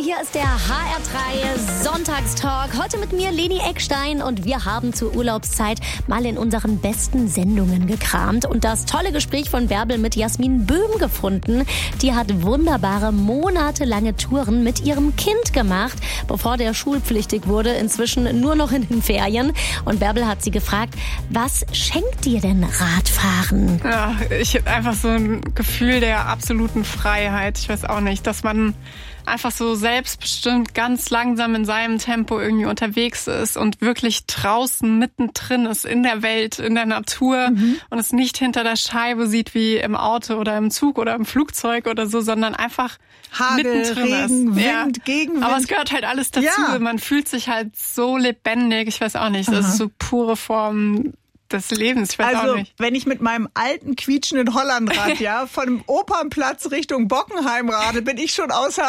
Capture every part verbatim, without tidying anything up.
Hier ist der H R drei Sonntagstalk. Heute mit mir Leni Eckstein und wir haben zur Urlaubszeit mal in unseren besten Sendungen gekramt und das tolle Gespräch von Bärbel mit Jasmin Böhm gefunden. Die hat wunderbare monatelange Touren mit ihrem Kind gemacht, bevor der schulpflichtig wurde, inzwischen nur noch in den Ferien. Und Bärbel hat sie gefragt, was schenkt dir denn Radfahren? Ja, ich habe einfach so ein Gefühl der absoluten Freiheit. Ich weiß auch nicht, dass man einfach so selbstbestimmt ganz langsam in seinem Tempo irgendwie unterwegs ist und wirklich draußen mittendrin ist, in der Welt, in der Natur mhm. und es nicht hinter der Scheibe sieht wie im Auto oder im Zug oder im Flugzeug oder so, sondern einfach Hagel, mittendrin Regen, ist. Wind, ja. Gegenwind. Aber es gehört halt alles dazu. Ja. Man fühlt sich halt so lebendig. Ich weiß auch nicht. Das Aha. ist so pure Form des Lebens. Ich weiß also, auch nicht. wenn ich mit meinem alten quietschenden Hollandrad ja von dem Opernplatz Richtung Bockenheim rade, bin ich schon außer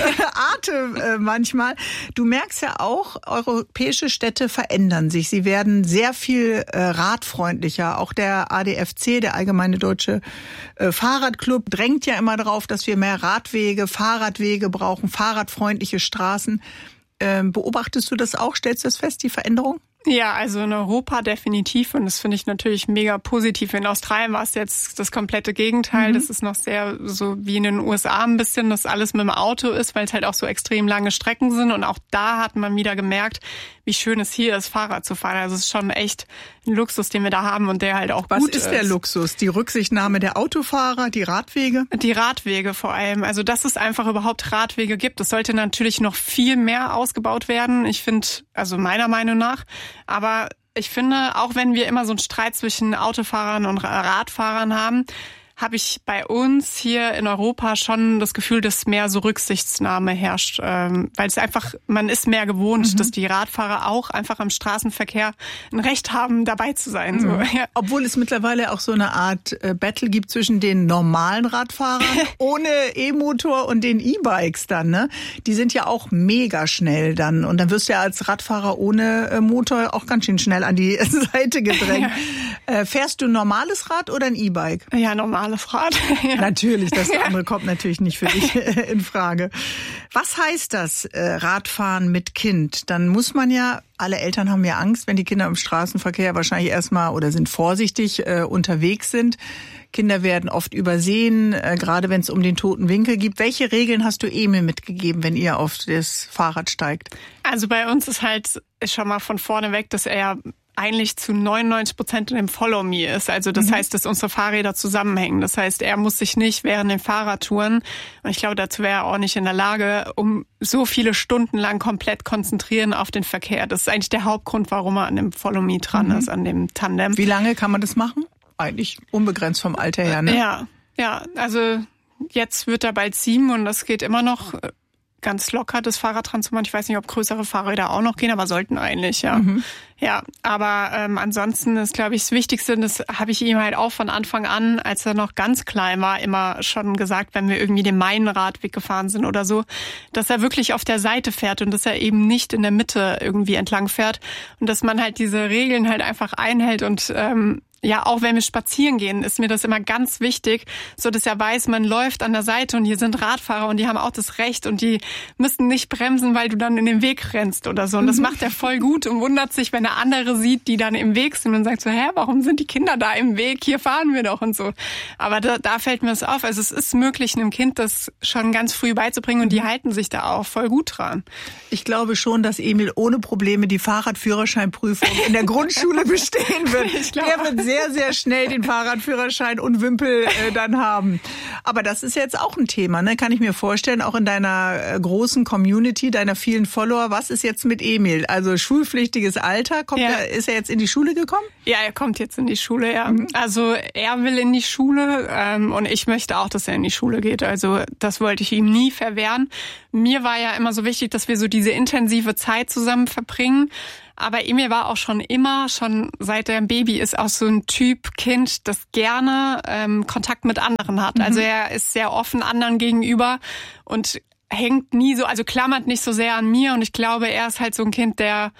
Atem äh, manchmal. Du merkst ja auch, europäische Städte verändern sich. Sie werden sehr viel äh, radfreundlicher. Auch der A D F C, der Allgemeine Deutsche äh, Fahrradclub, drängt ja immer darauf, dass wir mehr Radwege, Fahrradwege brauchen, fahrradfreundliche Straßen. Ähm, beobachtest du das auch? Stellst du das fest, die Veränderung? Ja, also in Europa definitiv und das finde ich natürlich mega positiv. In Australien war es jetzt das komplette Gegenteil. Mhm. Das ist noch sehr so wie in den U S A ein bisschen, dass alles mit dem Auto ist, weil es halt auch so extrem lange Strecken sind und auch da hat man wieder gemerkt, wie schön es hier ist, Fahrrad zu fahren. Also es ist schon echt ein Luxus, den wir da haben und der halt auch Was gut ist. Was ist der Luxus? Die Rücksichtnahme der Autofahrer, die Radwege? Die Radwege vor allem. Also dass es einfach überhaupt Radwege gibt. Das sollte natürlich noch viel mehr ausgebaut werden. Ich finde, also meiner Meinung nach. Aber ich finde, auch wenn wir immer so einen Streit zwischen Autofahrern und Radfahrern haben, habe ich bei uns hier in Europa schon das Gefühl, dass mehr so Rücksichtnahme herrscht. Ähm, weil es einfach, man ist mehr gewohnt, mhm. dass die Radfahrer auch einfach im Straßenverkehr ein Recht haben, dabei zu sein. Mhm. So. Ja. Obwohl es mittlerweile auch so eine Art äh, Battle gibt zwischen den normalen Radfahrern ohne E-Motor und den E-Bikes dann, ne? Die sind ja auch mega schnell dann. Und dann wirst du ja als Radfahrer ohne äh, Motor auch ganz schön schnell an die Seite gedrängt. Ja. Äh, fährst du ein normales Rad oder ein E-Bike? Ja, normal. Rad. Ja. Natürlich, das andere kommt natürlich nicht für dich in Frage. Was heißt das, äh, Radfahren mit Kind? Dann muss man ja, alle Eltern haben ja Angst, wenn die Kinder im Straßenverkehr wahrscheinlich erstmal oder sind vorsichtig äh, unterwegs sind. Kinder werden oft übersehen, äh, gerade wenn es um den toten Winkel geht. Welche Regeln hast du Emil mitgegeben, wenn ihr auf das Fahrrad steigt? Also bei uns ist halt ist schon mal von vorne weg, dass er eigentlich zu neunundneunzig Prozent in dem Follow Me ist. Also das mhm. heißt, dass unsere Fahrräder zusammenhängen. Das heißt, er muss sich nicht während den Fahrradtouren, und ich glaube, dazu wäre er auch nicht in der Lage, um so viele Stunden lang komplett konzentrieren auf den Verkehr. Das ist eigentlich der Hauptgrund, warum er an dem Follow Me dran mhm. ist, an dem Tandem. Wie lange kann man das machen? Eigentlich unbegrenzt vom Alter her, ne? Ja, ja. Also jetzt wird er bald sieben und das geht immer noch ganz locker, das Fahrrad dran zu machen. Ich weiß nicht, ob größere Fahrräder auch noch gehen, aber sollten eigentlich, ja. Mhm. Ja, aber ähm, ansonsten ist, glaube ich, das Wichtigste, das habe ich ihm halt auch von Anfang an, als er noch ganz klein war, immer schon gesagt, wenn wir irgendwie den Main-Radweg gefahren sind oder so, dass er wirklich auf der Seite fährt und dass er eben nicht in der Mitte irgendwie entlang fährt und dass man halt diese Regeln halt einfach einhält und ähm, ja, auch wenn wir spazieren gehen, ist mir das immer ganz wichtig, so dass er weiß, man läuft an der Seite und hier sind Radfahrer und die haben auch das Recht und die müssen nicht bremsen, weil du dann in den Weg rennst oder so. Und das macht er voll gut und wundert sich, wenn er andere sieht, die dann im Weg sind und sagt so, hä, warum sind die Kinder da im Weg? Hier fahren wir doch und so. Aber da, da fällt mir das auf. Also es ist möglich, einem Kind das schon ganz früh beizubringen und die halten sich da auch voll gut dran. Ich glaube schon, dass Emil ohne Probleme die Fahrradführerscheinprüfung in der Grundschule bestehen wird. Ich glaube, er wird sehr, sehr schnell den Fahrradführerschein und Wimpel äh, dann haben. Aber das ist jetzt auch ein Thema, ne? Kann ich mir vorstellen, auch in deiner äh, großen Community, deiner vielen Follower. Was ist jetzt mit Emil? Also schulpflichtiges Alter, kommt ja. er, ist er jetzt in die Schule gekommen? Ja, er kommt jetzt in die Schule, ja. Mhm. Also er will in die Schule ähm, und ich möchte auch, dass er in die Schule geht. Also das wollte ich ihm nie verwehren. Mir war ja immer so wichtig, dass wir so diese intensive Zeit zusammen verbringen. Aber Emil war auch schon immer, schon seit er ein Baby ist, auch so ein Typ Kind, das gerne ähm, Kontakt mit anderen hat. Mhm. Also er ist sehr offen anderen gegenüber und hängt nie so, also klammert nicht so sehr an mir. Und ich glaube, er ist halt so ein Kind, der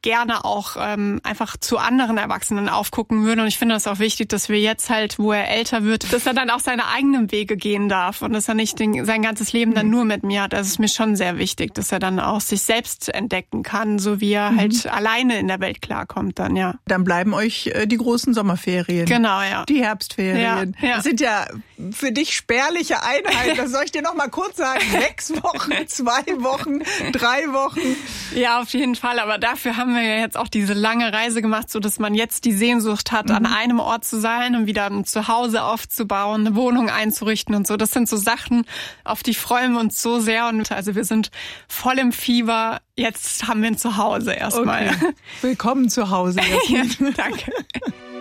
gerne auch ähm, einfach zu anderen Erwachsenen aufgucken würde. Und ich finde das auch wichtig, dass wir jetzt halt, wo er älter wird, dass er dann auch seine eigenen Wege gehen darf und dass er nicht den, sein ganzes Leben dann nur mit mir hat. Das ist mir schon sehr wichtig, dass er dann auch sich selbst entdecken kann, so wie er mhm. halt alleine in der Welt klarkommt dann, ja. Dann bleiben euch äh, die großen Sommerferien. Genau, ja. Die Herbstferien. Ja, ja. Das sind ja für dich spärliche Einheiten. Das soll ich dir noch mal kurz sagen. Sechs Wochen, zwei Wochen, drei Wochen. Ja, auf jeden Fall. Aber dafür haben wir ja jetzt auch diese lange Reise gemacht, so dass man jetzt die Sehnsucht hat, mhm. an einem Ort zu sein und wieder ein Zuhause aufzubauen, eine Wohnung einzurichten und so. Das sind so Sachen, auf die freuen wir uns so sehr. Und also wir sind voll im Fieber. Jetzt haben wir ein Zuhause erstmal. Okay. Willkommen zu Hause. Ja, danke.